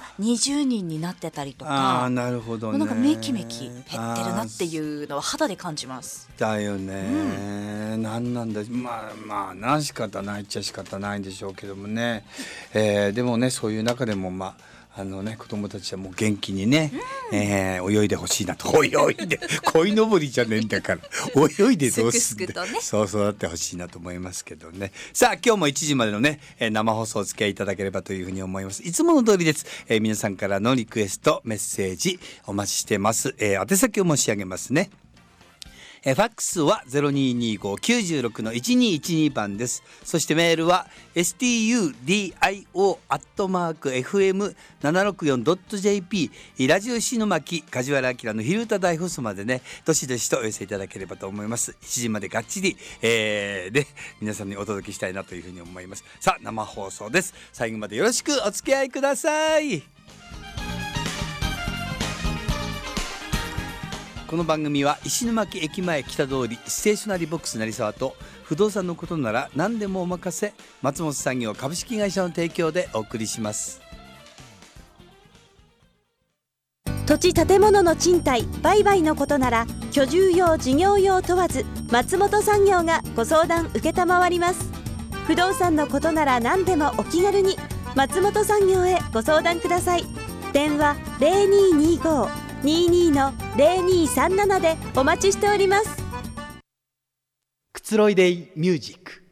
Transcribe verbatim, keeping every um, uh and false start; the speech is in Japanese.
にじゅうにんになってたりとか、 あーなるほどね、 なんかめきめき減ってるなっていうのは肌で感じます。 だよね、うん、なんなんだ、まあまあな仕方ないっちゃ仕方ないんでしょうけどもね、えー、でもねそういう中でもまああのね、子供たちはもう元気にね、うん、えー、泳いでほしいなと。泳いで鯉のぼりじゃねえんだから泳いでどうすんだ、すくすくとね、そうそうだってほしいなと思いますけどね。さあ今日もいちじまでのね、えー、生放送お付き合いいただければというふうに思います。いつもの通りです、えー、皆さんからのリクエストメッセージお待ちしてます、えー、宛先を申し上げますね。えファックスは ゼロにーにーごーきゅうろくのいちにーいちに 番です。そしてメールは エスティーユーディーアイオー アットマーク エフエムななろくよん ドット ジェーピー ラジオ石巻梶原明の昼歌大放送までね、どしどしとお寄せいただければと思います。いちじまでがっちり、えー、で皆さんにお届けしたいなというふうに思います。さあ生放送です。最後までよろしくお付き合いください。この番組は石巻駅前北通りステーショナリーボックス成沢と不動産のことなら何でもお任せ松本産業株式会社の提供でお送りします。 土地建物の賃貸売買のことなら居住用事業用問わず松本産業がご相談承ります。不動産のことなら何でもお気軽に松本産業へご相談ください。電話 ゼロにーにーごーにーにーのゼロにーさんなな でお待ちしております。 くつろいでいミュージック。